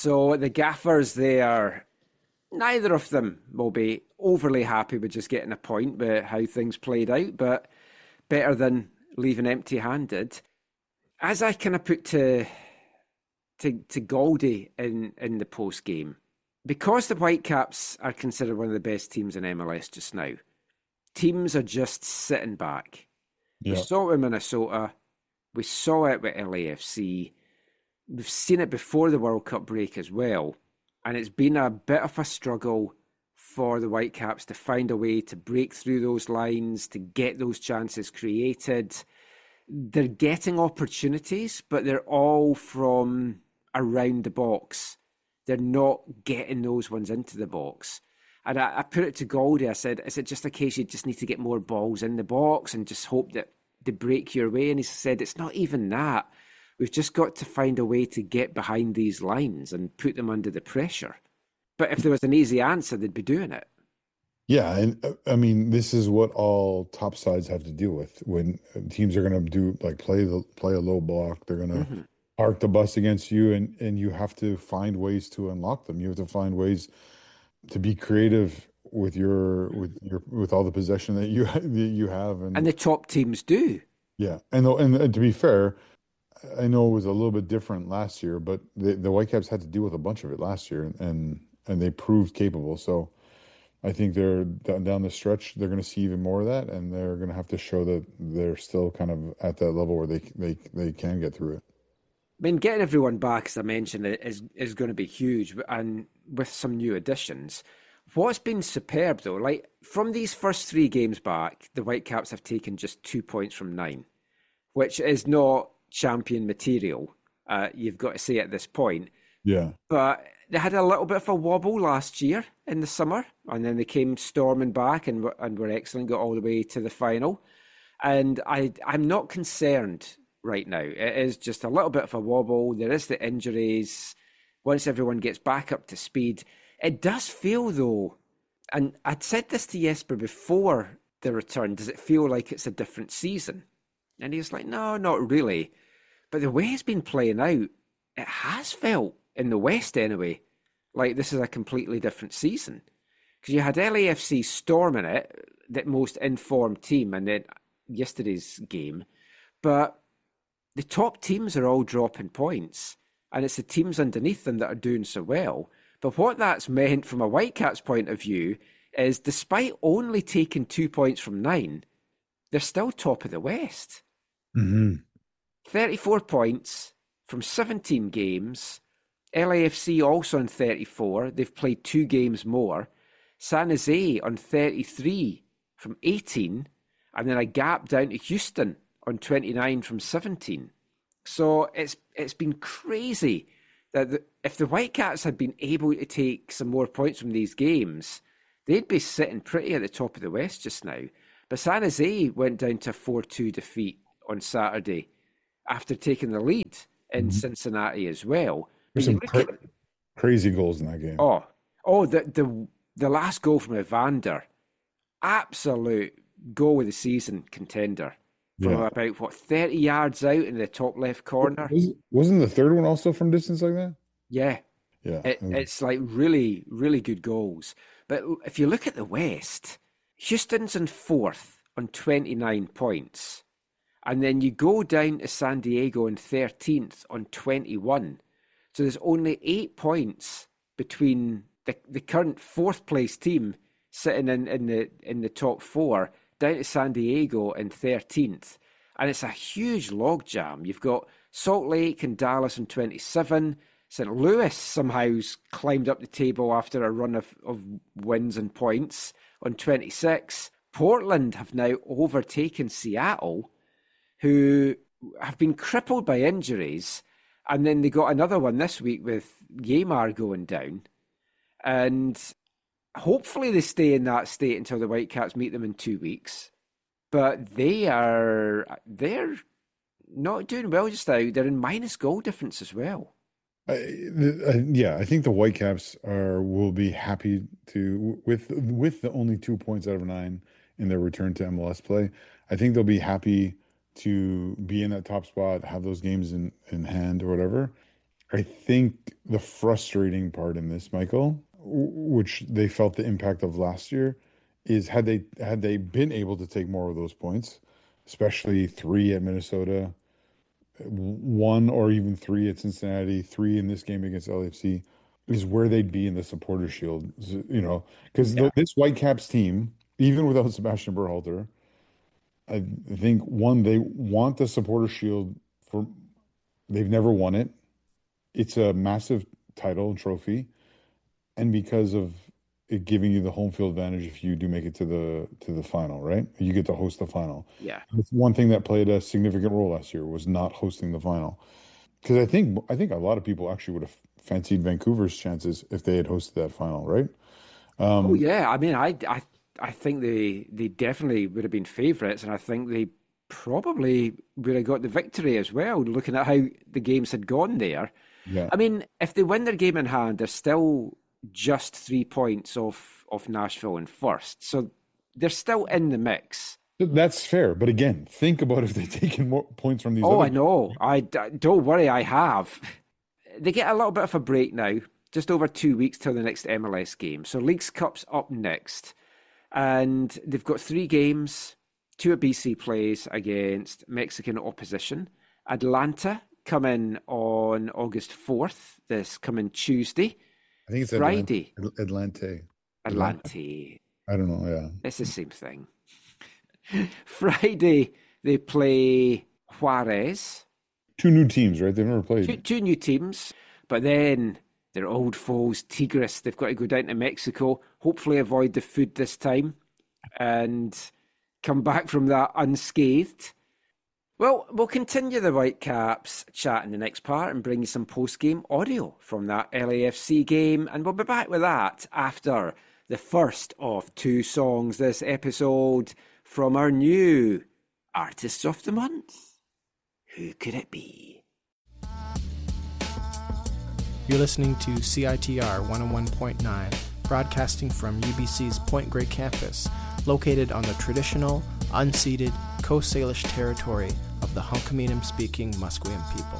So the gaffers there, neither of them will be overly happy with just getting a point with how things played out, but better than leaving empty-handed. As I kind of put to Goldie in the post game, because the Whitecaps are considered one of the best teams in MLS just now, teams are just sitting back. We Yeah. saw it with Minnesota. We saw it with LAFC. We've seen it before the World Cup break as well. And it's been a bit of a struggle for the Whitecaps to find a way to break through those lines, to get those chances created. They're getting opportunities, but they're all from around the box. They're not getting those ones into the box. And I put it to Goldie, I said, is it just a case you just need to get more balls in the box and just hope that they break your way? And he said, it's not even that. We've just got to find a way to get behind these lines and put them under the pressure. But if there was an easy answer, they'd be doing it. Yeah, and I mean, this is what all top sides have to deal with when teams are going to do like play a low block. They're going to Mm-hmm. park the bus against you, and you have to find ways to unlock them. You have to find ways to be creative with all the possession that you have, And and the top teams do. yeah, and to be fair, I know it was a little bit different last year, but the Whitecaps had to deal with a bunch of it last year, and they proved capable. So I think they're down the stretch, they're going to see even more of that, and they're going to have to show that they're still kind of at that level where they can get through it. I mean, getting everyone back, as I mentioned, is going to be huge, and with some new additions. What's been superb, though, like from these first three games back, the Whitecaps have taken just 2 points from 9, which is not champion material. You've got to say at this point. Yeah. But they had a little bit of a wobble last year in the summer, and then they came storming back and were excellent, got all the way to the final. And I'm not concerned right now. It is just a little bit of a wobble. There is the injuries. Once everyone gets back up to speed, it does feel though, and I'd said this to Jesper before the return, does it feel like it's a different season? And he was like, no, not really. But the way it's been playing out, it has felt, in the West anyway, like this is a completely different season. Because you had LAFC storming it, the most informed team, and then yesterday's game. But the top teams are all dropping points, and it's the teams underneath them that are doing so well. But what that's meant from a Whitecaps point of view is despite only taking 2 points from 9, they're still top of the West. Hmm. 34 points from 17 games. LAFC also on 34. They've played 2 games more. San Jose on 33 from 18. And then a gap down to Houston on 29 from 17. So it's been crazy that if the Whitecaps had been able to take some more points from these games, they'd be sitting pretty at the top of the West just now. But San Jose went down to a 4-2 defeat on Saturday after taking the lead in Hmm. Cincinnati as well. But There's you some look at crazy goals in that game. the last goal from Evander, absolute goal of the season contender from Yeah. about 30 yards out in the top left corner. Wasn't the third one also from distance like that? Yeah, Yeah. it's like really, really good goals. But if you look at the West, Houston's in fourth on 29 points. And then you go down to San Diego in 13th on 21. So there's only 8 points between the current fourth place team sitting in the top 4 down to San Diego in 13th. And it's a huge logjam. You've got Salt Lake and Dallas on 27. St. Louis somehow's climbed up the table after a run of wins and points on 26. Portland have now overtaken Seattle, who have been crippled by injuries. And then they got another one this week with Yeimar going down. And hopefully they stay in that state until the Whitecaps meet them in 2 weeks. But they're not doing well just now. They're in minus goal difference as well. Yeah, I think the Whitecaps will be happy with the only 2 points out of 9 in their return to MLS play. I think they'll be happy to be in that top spot, have those games in hand or whatever. I think the frustrating part in this, Michael, which they felt the impact of last year, is had they been able to take more of those points, especially 3 at Minnesota, 1 or even 3 at Cincinnati, 3 in this game against LAFC, is where they'd be in the Supporter Shield. Because Yeah. this Whitecaps team, even without Sebastian Berhalter, I think one, they want the Supporter Shield for they've never won it. It's a massive title and trophy, and because of it giving you the home field advantage if you do make it to the final, right? You get to host the final. Yeah. That's one thing that played a significant role last year was not hosting the final. Because I think a lot of people actually would have fancied Vancouver's chances if they had hosted that final, right? Oh Um, yeah. I mean, I think they definitely would have been favourites, and I think they probably would have got the victory as well. Looking at how the games had gone there. yeah, I mean, if they win their game in hand, they're still just 3 points off Nashville in first, so they're still in the mix. that's fair. But again, think about if they'd taken more points from these Oh, other I know. Don't worry, I have. They get a little bit of a break now, just over 2 weeks till the next MLS game. So Leagues Cup's up next, and they've got 3 games. 2 at BC plays against Mexican opposition. Atlanta come in on August 4th, this coming Tuesday. I think it's Friday, Atlante. Atlanta. Atlante. I don't know. Yeah. It's the same thing. Friday, they play Juarez. 2 new teams, right? They've never Two, played. two new teams, but then their old foes, Tigres, they've got to go down to Mexico, hopefully avoid the food this time, and come back from that unscathed. Well, we'll continue the Whitecaps chat in the next part and bring you some post-game audio from that LAFC game, and we'll be back with that after the first of 2 songs this episode from our new Artists of the Month. Who could it be? You're listening to CITR 101.9, broadcasting from UBC's Point Grey campus, located on the traditional, unceded Coast Salish territory of the Hunkaminam-speaking Musqueam people.